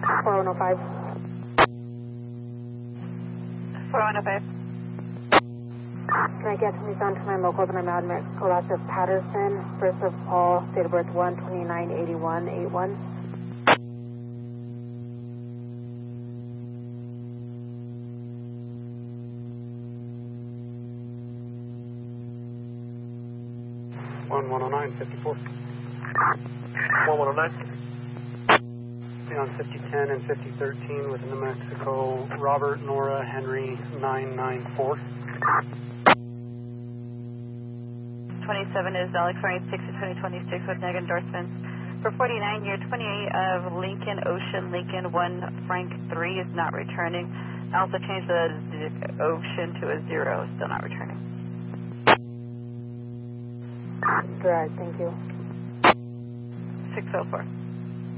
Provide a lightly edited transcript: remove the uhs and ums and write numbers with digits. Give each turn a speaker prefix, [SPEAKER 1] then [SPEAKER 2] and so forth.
[SPEAKER 1] 4105.
[SPEAKER 2] 4105.
[SPEAKER 1] Can I get me down to my local that I'm out in Mexico, lots of Patterson, first of all, date of birth 1/29/81/81.
[SPEAKER 3] One 10954.
[SPEAKER 4] 1109.
[SPEAKER 3] On 5010 and 5013 with New Mexico, Robert Nora Henry 994.
[SPEAKER 2] 27 is Alex 26 to 2026 with neg endorsements. For 49, year 28 of Lincoln Ocean, Lincoln 1, Frank 3 is not returning. I also changed the Ocean to a 0, still not returning.
[SPEAKER 1] Right, thank you.
[SPEAKER 2] 604.